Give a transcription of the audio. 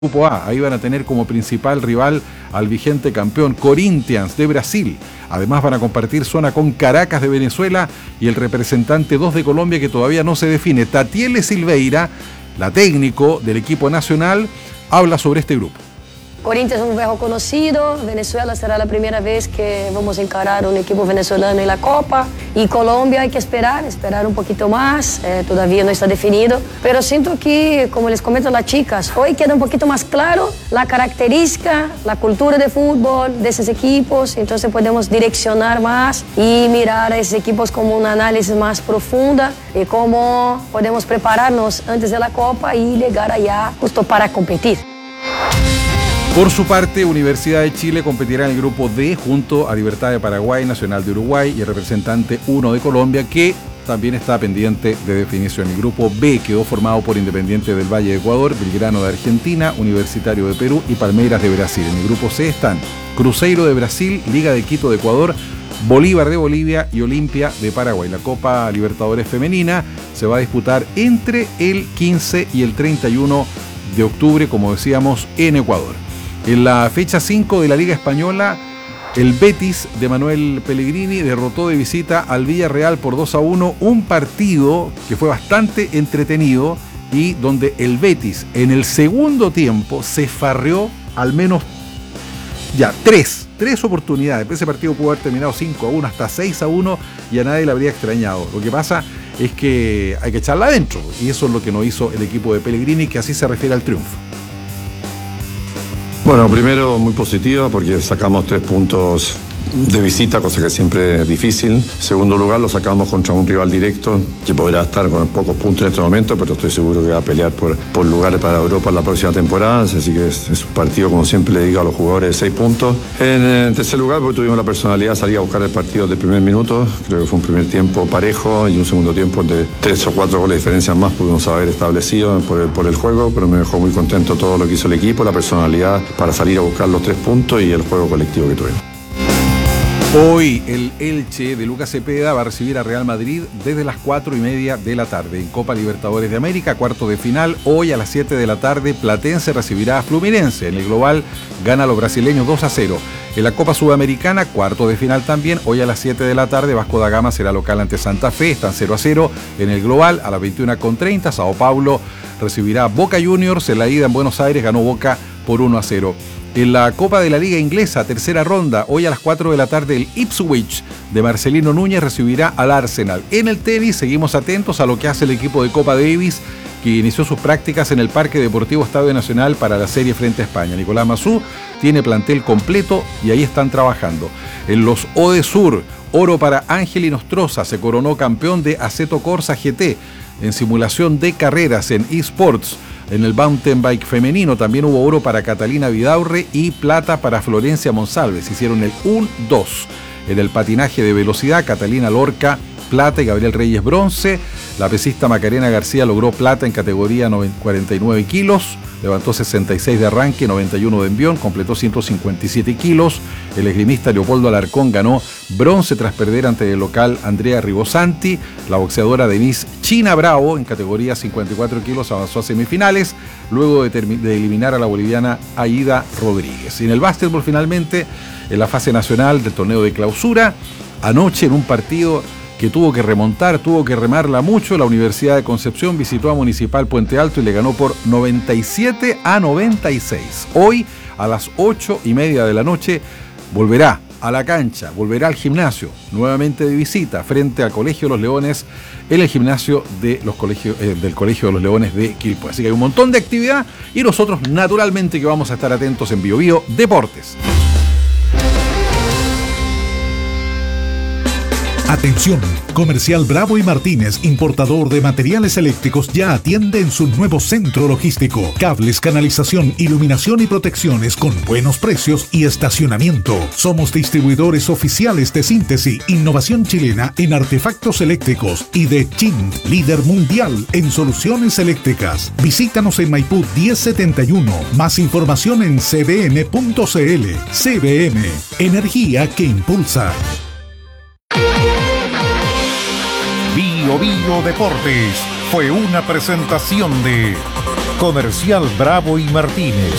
Grupo A, ahí van a tener como principal rival al vigente campeón Corinthians de Brasil. Además van a compartir zona con Caracas de Venezuela y el representante 2 de Colombia que todavía no se define. Tatiele Silveira, la técnico del equipo nacional, habla sobre este grupo. Corinthians es un viejo conocido, Venezuela será la primera vez que vamos a encarar un equipo venezolano en la Copa y Colombia hay que esperar un poquito más, todavía no está definido, pero siento que, como les comento a las chicas, hoy queda un poquito más claro la característica, la cultura de fútbol de esos equipos, entonces podemos direccionar más y mirar a esos equipos como un análisis más profunda de cómo podemos prepararnos antes de la Copa y llegar allá justo para competir. Por su parte, Universidad de Chile competirá en el grupo D junto a Libertad de Paraguay, Nacional de Uruguay y el representante 1 de Colombia, que también está pendiente de definición. El grupo B quedó formado por Independiente del Valle de Ecuador, Belgrano de Argentina, Universitario de Perú y Palmeiras de Brasil. En el grupo C están Cruzeiro de Brasil, Liga de Quito de Ecuador, Bolívar de Bolivia y Olimpia de Paraguay. La Copa Libertadores Femenina se va a disputar entre el 15 y el 31 de octubre, como decíamos, en Ecuador. En la fecha 5 de la Liga Española, el Betis de Manuel Pellegrini derrotó de visita al Villarreal por 2-1, un partido que fue bastante entretenido y donde el Betis en el segundo tiempo se farreó al menos ya tres oportunidades. Ese partido pudo haber terminado 5-1 hasta 6-1 y a nadie le habría extrañado. Lo que pasa es que hay que echarla adentro y eso es lo que no hizo el equipo de Pellegrini, que así se refiere al triunfo. Bueno, primero muy positiva porque sacamos 3 puntos de visita, cosa que siempre es difícil. Segundo lugar, lo sacamos contra un rival directo que podrá estar con pocos puntos en este momento, pero estoy seguro que va a pelear por lugares para Europa en la próxima temporada, así que es un partido, como siempre le digo a los jugadores, de 6 puntos. En tercer lugar, porque tuvimos la personalidad de salir a buscar el partido del primer minuto. Creo que fue un primer tiempo parejo y un segundo tiempo de 3 o 4 goles de diferencia más pudimos haber establecido por el juego, pero me dejó muy contento todo lo que hizo el equipo, la personalidad para salir a buscar los 3 puntos y el juego colectivo que tuvimos. Hoy el Elche de Lucas Cepeda va a recibir a Real Madrid desde las 4:30 de la tarde. En Copa Libertadores de América, cuarto de final, hoy a las 7 de la tarde, Platense recibirá a Fluminense. En el global gana a los brasileños 2-0. En la Copa Sudamericana, cuarto de final también, hoy a las 7 de la tarde, Vasco da Gama será local ante Santa Fe, están 0-0. En el global, a las 21:30, Sao Paulo recibirá a Boca Juniors. En la ida en Buenos Aires ganó Boca por 1-0. En la Copa de la Liga Inglesa, tercera ronda, hoy a las 4 de la tarde, el Ipswich de Marcelino Núñez recibirá al Arsenal. En el tenis, seguimos atentos a lo que hace el equipo de Copa Davis, que inició sus prácticas en el Parque Deportivo Estadio Nacional para la serie frente a España. Nicolás Massú tiene plantel completo y ahí están trabajando. En los Odesur, oro para Ángel Inostroza, se coronó campeón de Assetto Corsa GT en simulación de carreras en eSports. En el mountain bike femenino también hubo oro para Catalina Vidaurre y plata para Florencia Monsalves. Hicieron el 1-2. En el patinaje de velocidad, Catalina Lorca, plata, y Gabriel Reyes, bronce. La pesista Macarena García logró plata en categoría 49 kilos. Levantó 66 de arranque, 91 de envión, completó 157 kilos. El esgrimista Leopoldo Alarcón ganó bronce tras perder ante el local Andrea Ribosanti. La boxeadora Denise China Bravo, en categoría 54 kilos, avanzó a semifinales, luego de eliminar a la boliviana Aida Rodríguez. Y en el básquetbol, finalmente, en la fase nacional del torneo de clausura, anoche en un partido que tuvo que remontar, tuvo que remarla mucho, la Universidad de Concepción visitó a Municipal Puente Alto y le ganó por 97-96. Hoy, a las 8:30 de la noche, volverá a la cancha, volverá al gimnasio, nuevamente de visita, frente al Colegio de los Leones, en el gimnasio de del Colegio de los Leones de Quilpué. Así que hay un montón de actividad y nosotros, naturalmente, que vamos a estar atentos en BioBio Deportes. Atención, Comercial Bravo y Martínez, importador de materiales eléctricos, ya atiende en su nuevo centro logístico. Cables, canalización, iluminación y protecciones con buenos precios y estacionamiento. Somos distribuidores oficiales de Síntesis, innovación chilena en artefactos eléctricos, y de Chint, líder mundial en soluciones eléctricas. Visítanos en Maipú 1071. Más información en cbm.cl. CBM, energía que impulsa. BioBio Deportes fue una presentación de Comercial Bravo y Martínez.